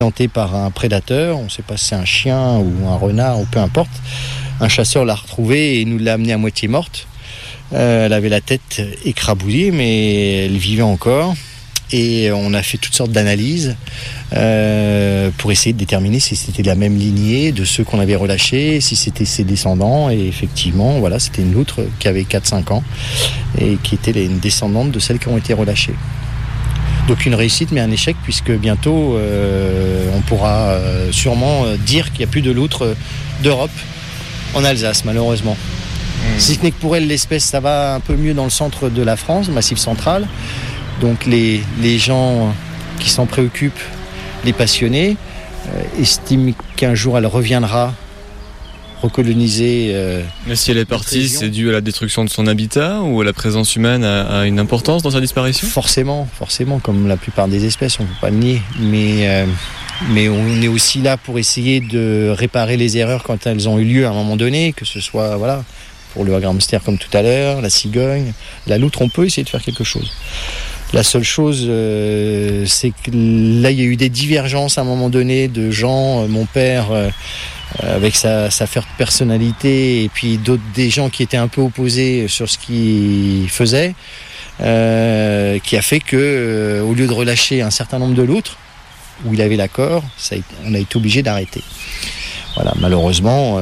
Tenté par un prédateur, on ne sait pas si c'est un chien ou un renard ou peu importe. Un chasseur l'a retrouvée et nous l'a amenée à moitié morte. Elle avait la tête écrabouillée, mais elle vivait encore. Et on a fait toutes sortes d'analyses pour essayer de déterminer si c'était la même lignée de ceux qu'on avait relâchés, si c'était ses descendants. Et effectivement, voilà, c'était une loutre qui avait 4-5 ans et qui était une descendante de celles qui ont été relâchées. Donc une réussite mais un échec, puisque bientôt on pourra sûrement dire qu'il n'y a plus de loutres d'Europe en Alsace, malheureusement. Si ce n'est que pour elle, l'espèce, ça va un peu mieux dans le centre de la France, le Massif central. Donc les gens qui s'en préoccupent, les passionnés, estiment qu'un jour elle reviendra recoloniser. Mais si elle est partie, c'est dû à la destruction de son habitat ou à la présence humaine a une importance dans sa disparition ? Forcément, comme la plupart des espèces, on ne peut pas le nier. Mais on est aussi là pour essayer de réparer les erreurs quand elles ont eu lieu à un moment donné, que ce soit pour le hamster comme tout à l'heure, la cigogne, la loutre, on peut essayer de faire quelque chose. La seule chose, c'est que là, il y a eu des divergences à un moment donné de gens, mon père, avec sa forte personnalité, et puis des gens qui étaient un peu opposés sur ce qu'il faisait, qui a fait que, au lieu de relâcher un certain nombre de loutres, où il avait l'accord, on a été obligé d'arrêter. Voilà, malheureusement,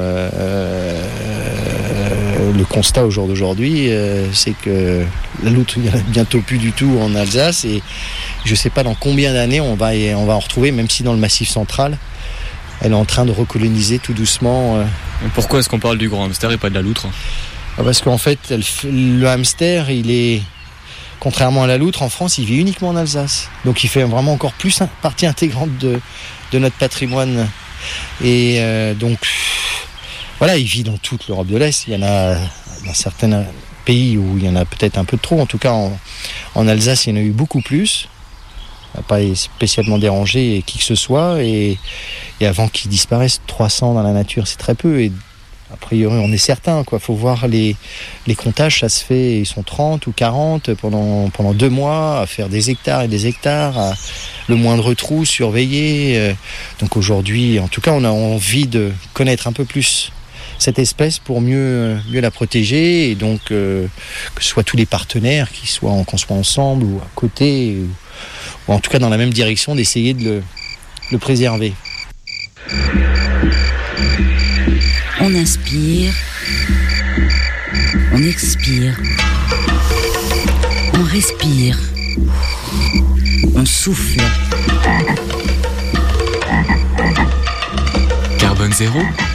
le constat au jour d'aujourd'hui, c'est que la loutre, il n'y en a bientôt plus du tout en Alsace, et je ne sais pas dans combien d'années on va en retrouver, même si dans le Massif central, elle est en train de recoloniser tout doucement. Pourquoi est-ce qu'on parle du grand hamster et pas de la loutre ? Parce qu'en fait, le hamster, contrairement à la loutre, en France, il vit uniquement en Alsace. Donc il fait vraiment encore plus partie intégrante de notre patrimoine. Et donc, voilà, il vit dans toute l'Europe de l'Est. Il y en a dans certains pays où il y en a peut-être un peu trop. En tout cas, en Alsace, il y en a eu beaucoup plus. Il n'a pas spécialement dérangé qui que ce soit. Et avant qu'ils disparaissent, 300 dans la nature, c'est très peu. Et a priori, on est certain, quoi. Faut voir les comptages, ça se fait, ils sont 30 ou 40 pendant 2 mois, à faire des hectares et des hectares, le moindre trou surveillé. Donc aujourd'hui, en tout cas, on a envie de connaître un peu plus cette espèce pour mieux la protéger, et donc que ce soit tous les partenaires, qu'on soit ensemble ou à côté, ou en tout cas dans la même direction, d'essayer de le préserver. On inspire, on expire, on respire, on souffle. Carbone zéro.